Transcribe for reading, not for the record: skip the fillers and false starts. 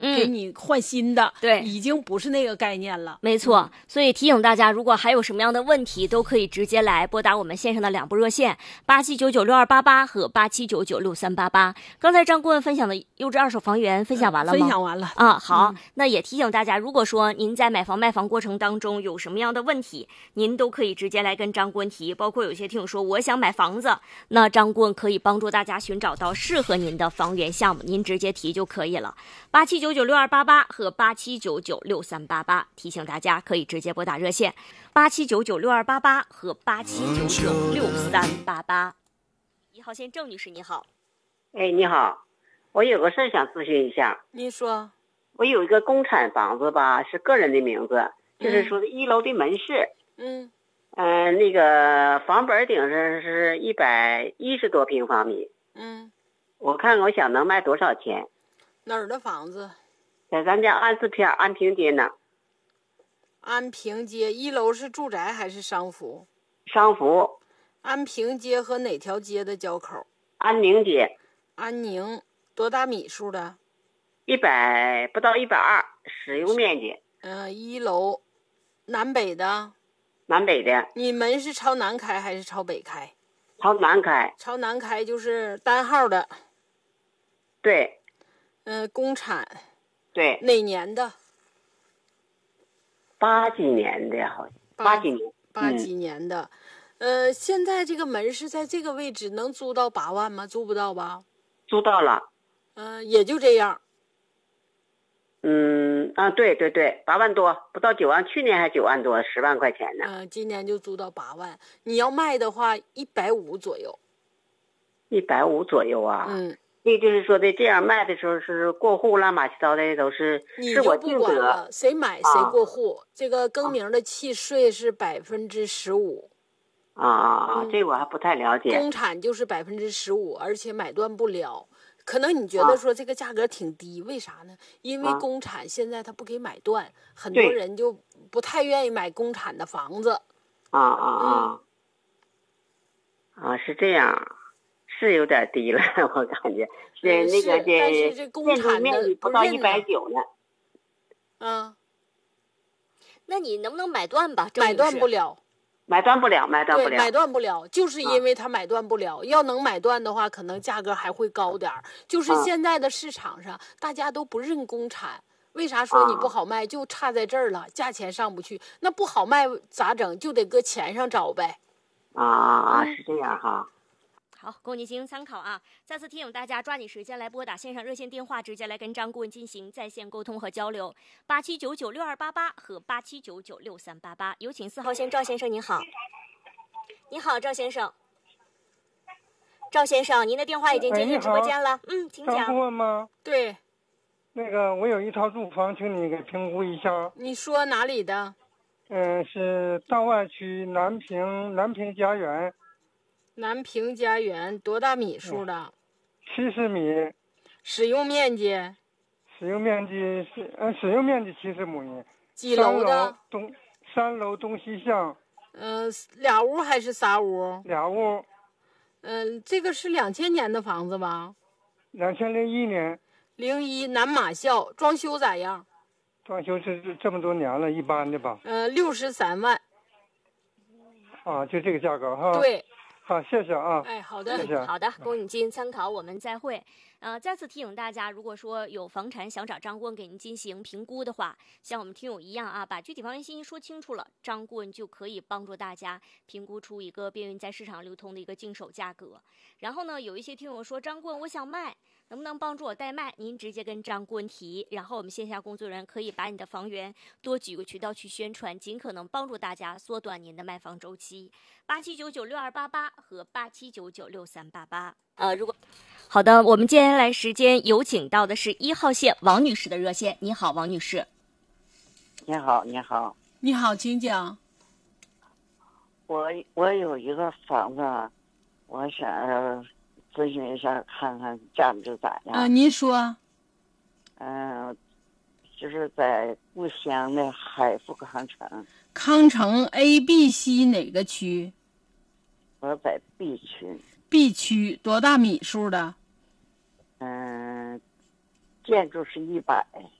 给你换新的， 对， 已经不是那个概念了。 没错，所以提醒大家，如果还有什么样的问题，都可以直接来拨打我们线上的2部热线87996288和87996388。刚才张顾问分享的优质二手房源分享完了吗？ 分享完了啊，好，那也提醒大家，如果说您在买房卖房过程当中有什么样的问题，您都可以直接来跟张顾问提。包括有些听友说我想买房子，那张顾问可以帮助大家寻找到适合您的房源项目，您直接提就可以了。87996288和87996388，提醒大家可以直接拨打热线87996288和87996388。1号线郑女士你好。 哎，你好，我有个事想咨询一下。 你说。 我有一个公产房子吧，是个人的名字，就是说1楼的门市。那个房本顶上是110多平方米。我看我想能卖多少钱？ 哪儿的房子？ 在咱家安四片安平街呢。 安平街1楼是住宅还是商服？ 商服。 安平街和哪条街的交口？ 安宁街。 安宁。多大米数的 ？100不到120，使用面积。 1楼，南北的。 南北的。 你门是朝南开还是朝北开？ 朝南开。 朝南开就是单号的。 对。 公产。 对。 哪年的 ？80几年的，好像80几年。 80几年的。现在这个门是在这个位置，能租到8万吗？租不到吧？ 租到了。 也就这样。 对对对，8万多，不到9万，去年还9万多，10万块钱呢。 今年就租到8万。你要卖的话，150左右。 150左右啊？那就是说的，这样卖的时候是过户乱七八糟的，都是我不管了，谁买谁过户。这个更名的契税是15%。 这我还不太了解。 公产就是15%，而且买断不了。可能你觉得说这个价格挺低，为啥呢？因为公产现在他不给买断，很多人就不太愿意买公产的房子。 是这样，是有点低了，我感觉是那个但是这公产面积不到190呢。 那你能不能买断吧？ 买断不了。 买断不了， 对，买断不了，就是因为它买断不了。要能买断的话，可能价格还会高点儿。就是现在的市场上，大家都不认公产，为啥说你不好卖？就差在这儿了，价钱上不去。那不好卖咋整？就得搁钱上找呗。 是这样哈。 好，供您进行参考啊！再次提醒大家，抓紧时间来拨打线上热线电话，直接来跟张顾问进行在线沟通和交流。87996288和87996388。有请4号线赵先生，您好。你好，赵先生。赵先生，您的电话已经进入直播间了。请讲。 张顾问吗？ 对。 那个，我有一套住房，请你给评估一下。 你说哪里的？ 是大外区南平家园。 南平家园多大米数的 ？70米。 使用面积？ 使用面积70亩。 几楼的 ？3楼东西向。 俩屋还是仨屋？ 俩屋。 这个是2000年的房子吧 ？2001年。 01南马校，装修咋样？ 装修是这么多年了，一般的吧。 63万。 就这个价格哈。 对。 好，谢谢啊。 好的， 谢谢。 好的，供你进行参考，我们再会。再次提醒大家，如果说有房产想找张顾问给您进行评估的话，像我们听友一样啊，把具体房源信息说清楚了，张顾问就可以帮助大家评估出一个便于在市场流通的一个经手价格。然后呢，有一些听友说，张顾问我想卖，能不能帮助我代卖？您直接跟张顾问提，然后我们线下工作人员可以把你的房源多几个渠道去宣传，尽可能帮助大家缩短您的卖房周期。87996288和87996388。好的，我们接下来时间有请到的是1号线王女士的热线。你好，王女士。 你好，你好。 你好，请讲。 我有一个房子，我想咨询一下，看看价格咋样。 您说。 就是在故乡的海富康城。 康城 A、B、C 哪个区？ 我在 B 区。 B 区多大米数的建筑是100。